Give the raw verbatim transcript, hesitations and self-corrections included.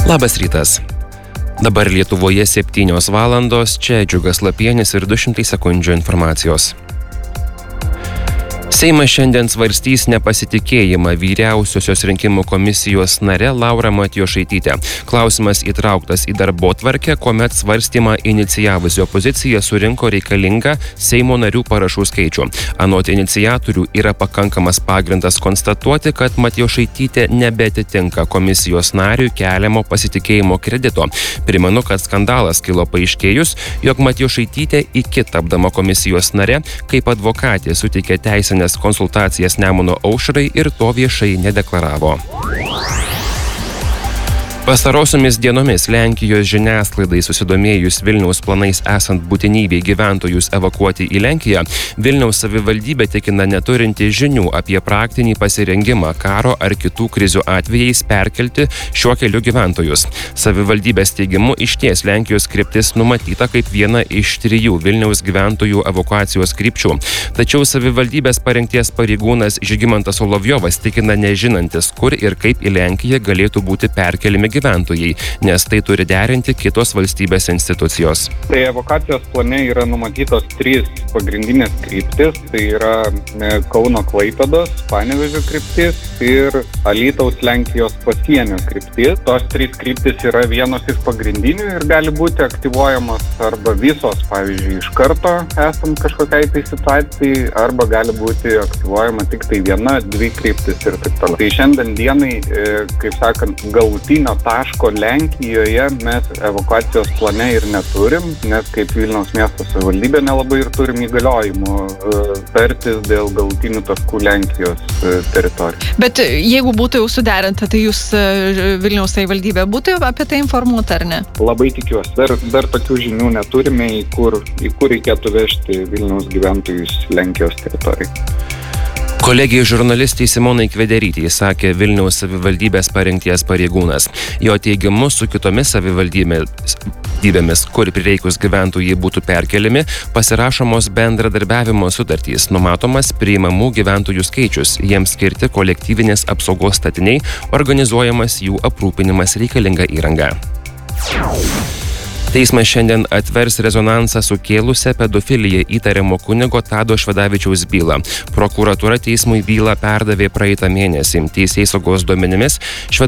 Labas rytas. Dabar Lietuvoje septynios valandos, čia Džiugas Lapienis ir du šimtai sekundžių informacijos. Seimas šiandien svarstys nepasitikėjimą vyriausiosios rinkimų komisijos nare Laura Matjošaityte. Klausimas įtrauktas į darbotvarkę, kuomet svarstymą inicijavusi opozicija surinko reikalingą Seimo narių parašų skaičių. Anot iniciatorių yra pakankamas pagrindas konstatuoti, kad Matjošaitytė nebeatitinka komisijos nariui keliamo pasitikėjimo kredito. Primenu, kad skandalas kilo paaiškėjus, jog Matjošaitytė iki tapdama komisijos nare kaip advokatė suteikė teisinės konsultacijas Nemuno aušrai ir to viešai nedeklaravo. Pastarosiomis dienomis Lenkijos žiniasklaidai susidomėjus Vilniaus planais esant būtinybei gyventojus evakuoti į Lenkiją, Vilniaus savivaldybė tikina neturinti žinių apie praktinį pasirengimą karo ar kitų krizių atvejais perkelti šiuo keliu gyventojus. Savivaldybės teigimu išties Lenkijos kryptis numatyta kaip viena iš trijų Vilniaus gyventojų evakuacijos krypčių. Tačiau savivaldybės parengties pareigūnas Žygimantas Solovjovas tikina nežinantis, kur ir kaip į Lenkiją galėtų būti perkeliami gyventojai, nes tai turi derinti kitos valstybės institucijos. Tai evakuacijos plane yra numatytos trys pagrindinės kryptis, tai yra Kauno Klaipėdos, Panevėžio kryptis ir Alytaus Lenkijos pasienio kryptis. Tos trys kryptis yra vienos iš pagrindinių ir gali būti aktyvuojamos arba visos, pavyzdžiui, iš karto esant kažkokiai tai situacijai, arba gali būti aktyvuojama tik tai viena, dvi kryptis ir taip toliau. Tai šiandien dienai, kaip sakant, galutinio taško Lenkijoje mes evakuacijos plane ir neturim, nes kaip Vilniaus miesto savivaldybė nelabai ir turim įgaliojimų tartis dėl galutinių taškų Lenkijos teritorijos. Bet jeigu būtų jau suderinta, tai jūs Vilniaus savivaldybė būtų apie tai informuota, ar ne? Labai tikiuosi. Dar, dar tokių žinių neturime, į kur, į kur reikėtų vežti Vilniaus gyventojus Lenkijos teritorijai. Kolegijai žurnalistai Simonai Kvederytei sakė Vilniaus savivaldybės parengties pareigūnas. Jo teigimu su kitomis savivaldybėmis, kur prireikus gyventojai būtų perkeliami, pasirašomos bendradarbiavimo sutartys, numatomas priimamų gyventojų skaičius, jiems skirti kolektyvinės apsaugos statiniai, organizuojamas jų aprūpinimas reikalinga įranga. Teismas šiandien atvers rezonansą sukėlusią pedofiliją įtariamo kunigo Tado Švedavičiaus bylą. Prokuratūra teismui bylą perdavė praeitą mėnesį. Teisėsaugos duomenimis